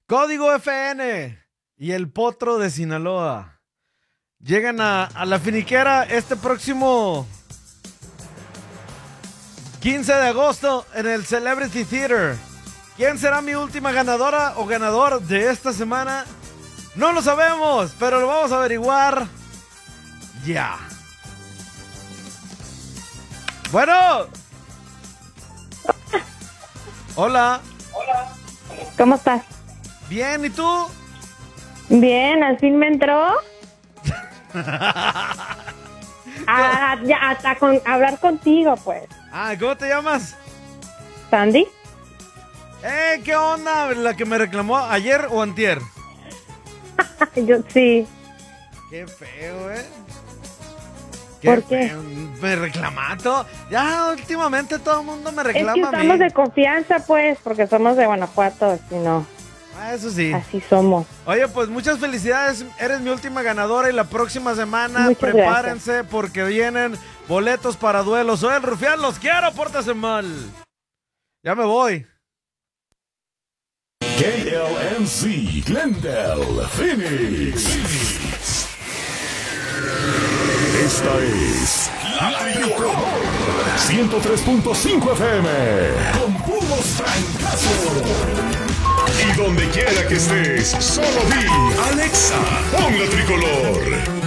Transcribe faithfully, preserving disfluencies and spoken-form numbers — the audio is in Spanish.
Código F N y el Potro de Sinaloa llegan a, a la finiquera este próximo quince de agosto en el Celebrity Theater. ¿Quién será mi última ganadora o ganador de esta semana? No lo sabemos, pero lo vamos a averiguar ya. Bueno. Hola. ¿Cómo estás? Bien, ¿y tú? Bien, al fin me entró. Ah, ya, hasta con hablar contigo, pues. Ah, ¿cómo te llamas? ¿Sandy? Eh, ¿qué onda? ¿La que me reclamó ayer o antier? Yo sí. Qué feo, ¿eh? ¿Por qué? Feo. Me reclama todo. Ya, últimamente todo el mundo me Es reclama que a mí. estamos de confianza, pues, porque somos de Guanajuato, si no. Ah, eso sí. Así somos. Oye, pues muchas felicidades. Eres mi última ganadora y la próxima semana Muchas prepárense gracias. porque vienen boletos para duelos. Soy el Rufián, los quiero, pórtense mal. Ya me voy. K L M C, Glendale, Phoenix. Esta es La Tricolor ciento tres punto cinco F M con puros francazos. Y donde quiera que estés, solo di Alexa, pon La Tricolor.